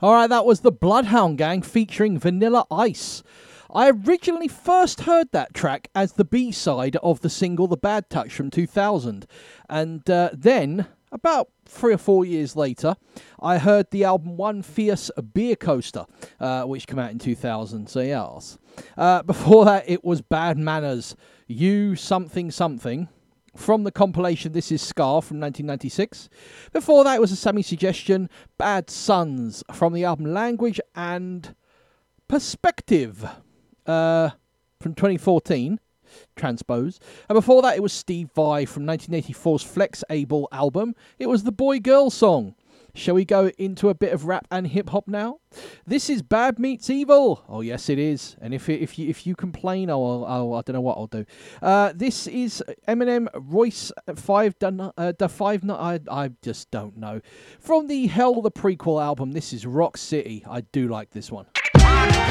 All right, that was the Bloodhound Gang featuring Vanilla Ice. I originally first heard that track as the B-side of the single The Bad Touch from 2000. And then, about 3 or 4 years later, I heard the album One Fierce Beer Coaster, which came out in 2000. So, yes. Before that, it was Bad Manners, You Something Something, from the compilation This Is Scar from 1996. Before that, it was a semi-suggestion, Bad Sons, from the album Language and Perspective from 2014, Transpose. And before that, it was Steve Vai from 1984's Flex Able album. It was the Boy Girl song. Shall we go into a bit of rap and hip-hop now? This is Bad Meets Evil. Oh, yes, it is. And if you complain, I don't know what I'll do. This is Eminem, Royce, I just don't know. From the Hell the Prequel album, this is Rock City. I do like this one.